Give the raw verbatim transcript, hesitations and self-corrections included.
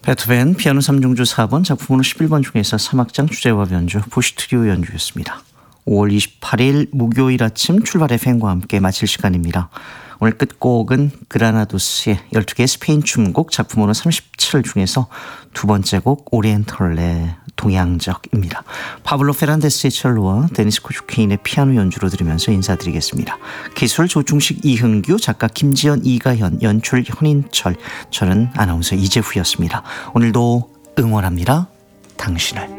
베토벤 피아노 삼 중주 사 번 작품으로 십일 번 중에서 삼 악장 주제와 변주 부시 트리오 연주였습니다. 오월 이십팔일 목요일 아침 출발 에프엠과 함께 마칠 시간입니다. 오늘 끝곡은 그라나도스의 열두 개의 스페인 춤곡 작품으로 삼십칠 중에서 두 번째 곡 오리엔털레 동양적입니다. 파블로 페란데스의 첼로와 데니스 코슈케인의 피아노 연주로 들으면서 인사드리겠습니다. 기술 조충식 이흥규, 작가 김지연 이가현, 연출 현인철, 저는 아나운서 이재후였습니다. 오늘도 응원합니다. 당신을.